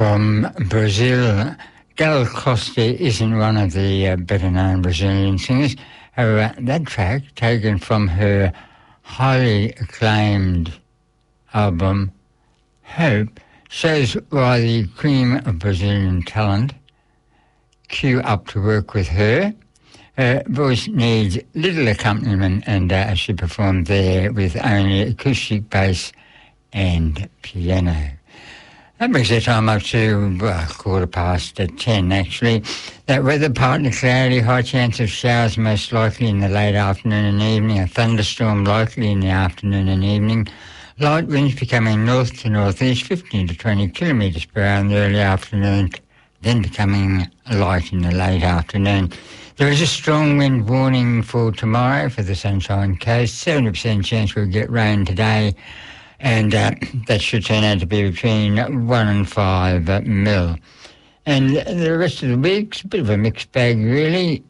from Brazil. Gal Costa isn't one of the better-known Brazilian singers. However, that track, taken from her highly acclaimed album, Hope, shows why the cream of Brazilian talent queue up to work with her. Her voice needs little accompaniment, and she performed there with only acoustic bass and piano. That brings the time up to 10:15 actually. That weather partly cloudy, high chance of showers most likely in the late afternoon and evening, a thunderstorm likely in the afternoon and evening. Light winds becoming north to northeast, 15 to 20 kilometres per hour in the early afternoon, then becoming light in the late afternoon. There is a strong wind warning for tomorrow for the Sunshine Coast, 70% chance we'll get rain today, and that should turn out to be between 1 and 5 mil. And the rest of the week's a bit of a mixed bag, really.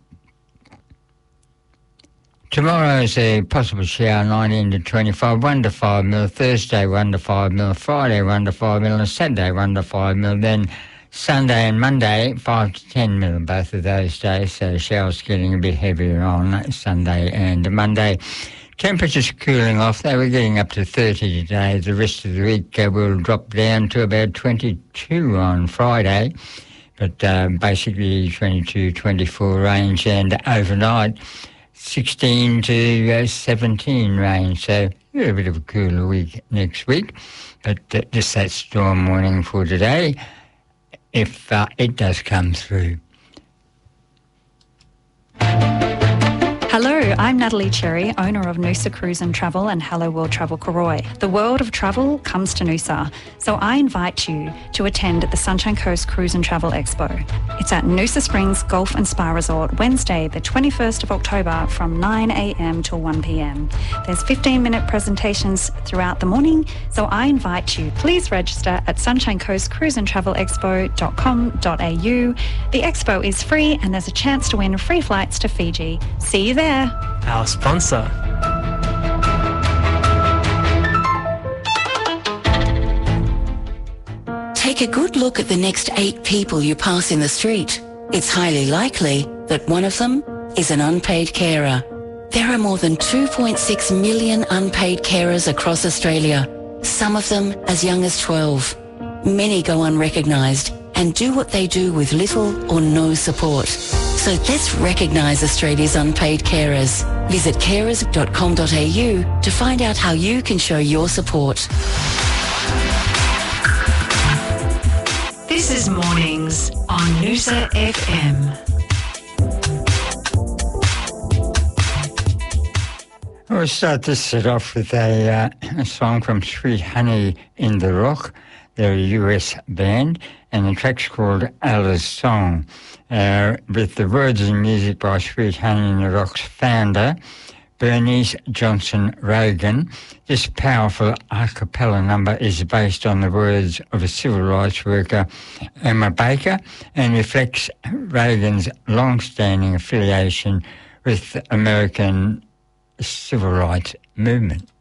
Tomorrow's a possible shower, 19 to 25, 1 to 5 mil. Thursday, 1 to 5 mil. Friday, 1 to 5 mil. And Saturday, 1 to 5 mil. Then Sunday and Monday, 5 to 10 mil both of those days. So showers getting a bit heavier on Sunday and Monday. Temperatures cooling off. They were getting up to 30 today. The rest of the week will drop down to about 22 on Friday. But basically 22, 24 range, and overnight 16 to 17 range. So a little bit of a cooler week next week. But just that storm warning for today, if it does come through. Hello, I'm Natalie Cherry, owner of Noosa Cruise and Travel and Hello World Travel Koroi. The world of travel comes to Noosa, so I invite you to attend the Sunshine Coast Cruise and Travel Expo. It's at Noosa Springs Golf and Spa Resort, Wednesday the 21st of October from 9 a.m. till 1 p.m. There's 15-minute presentations throughout the morning, so I invite you. Please register at sunshinecoastcruiseandtravelexpo.com.au. The expo is free and there's a chance to win free flights to Fiji. See you there. Our sponsor. Take a good look at the next 8 people you pass in the street. It's highly likely that one of them is an unpaid carer. There are more than 2.6 million unpaid carers across Australia, some of them as young as 12. Many go unrecognised and do what they do with little or no support. So let's recognise Australia's unpaid carers. Visit carers.com.au to find out how you can show your support. This is Mornings on Noosa FM. We'll start this set off with a song from Sweet Honey in the Rock. They're a US band, and the track's called Ella's Song, with the words and music by Sweet Honey in the Rock's founder, Bernice Johnson Reagan. This powerful a cappella number is based on the words of a civil rights worker, Emma Baker, and reflects Reagan's long-standing affiliation with the American civil rights movement.